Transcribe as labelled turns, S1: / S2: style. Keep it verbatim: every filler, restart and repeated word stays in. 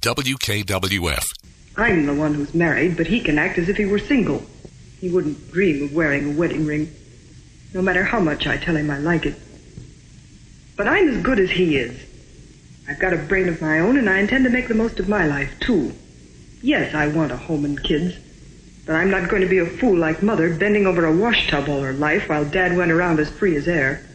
S1: W K W F.
S2: I'm the one who's married, but he can act as if he were single. He wouldn't dream of wearing a wedding ring, no matter how much I tell him I like it. But I'm as good as he is. I've got a brain of my own, and I intend to make the most of my life, too. Yes, I want a home and kids, but I'm not going to be a fool like Mother, bending over a washtub all her life while Dad went around as free as air.